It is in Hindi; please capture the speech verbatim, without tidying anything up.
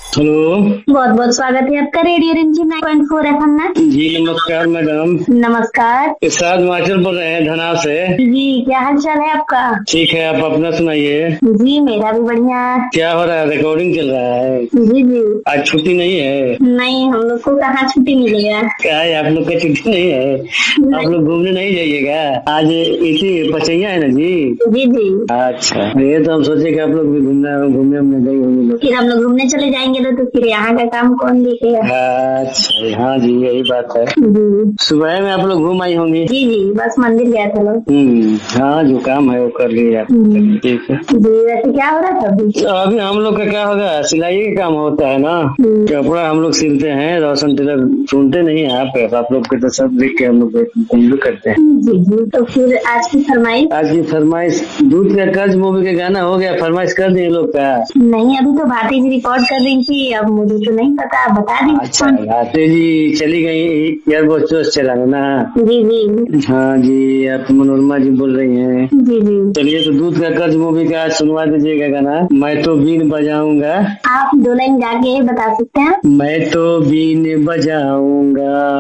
हेलो। बहुत बहुत स्वागत है आपका रेडियो रिमझिम nine point four F M में। जी नमस्कार मैडम। नमस्कार। इरशाद मास्टर बोल रहे हैं धनाव से। जी क्या हाल चाल है आपका? ठीक है, आप अपना सुनाइए। जी मेरा भी बढ़िया है। क्या हो रहा है? रिकॉर्डिंग चल रहा है? जी जी। आज छुट्टी नहीं है? नहीं, हम लोग को कहाँ छुट्टी मिलेगा। क्या है, आप लोग का छुट्टी नहीं है? आप लोग घूमने नहीं जाइएगा? आज इसी पचैया है ना जी? जी जी। अच्छा, ये तो हम सोचे कि आप लोग भी घूमना घूमने में गई होंगे लोग। फिर हम लोग घूमने चले जाएंगे तो, तो फिर यहाँ का काम कौन देखेगा? अच्छा हाँ जी, यही बात है। जी सुबह में आप लोग घूम आई होंगी? जी जी, बस मंदिर गए थे लोग। हम्म, हाँ जो काम है वो कर लिया। हम्म। ठीक है। जी वैसे क्या हो रहा था अभी? तो अभी हम लोग का क्या होगा, सिलाई का काम होता है ना, कपड़ा हम लोग सिलते हैं। रोशन टेलर सुनते नहीं है आप आप लोग के, तो सब देख के हम लोग हम लोग करते हैं। जी जी। तो फिर आज की फरमाइश? आज की फरमाइश दूध का कर्ज मूवी का गाना हो गया, फरमाइश कर दिए लोग का? नहीं, अभी तो भारती जी रिकॉर्ड कर रही थी, अब मुझे तो नहीं पता, आप बता दीजिए। अच्छा, भारती जी चली गई एयरबोस चलाने ना? जी जी। हाँ जी, आप मनोरमा जी बोल रही हैं। जी जी। चलिए, तो दूध का कर्ज मूवी का आज सुनवा दीजिएगा गाना। मैं तो बीन बजाऊंगा। आप दो लाइन गा के बता सकते हैं? मैं तो बीन बजाऊंगा।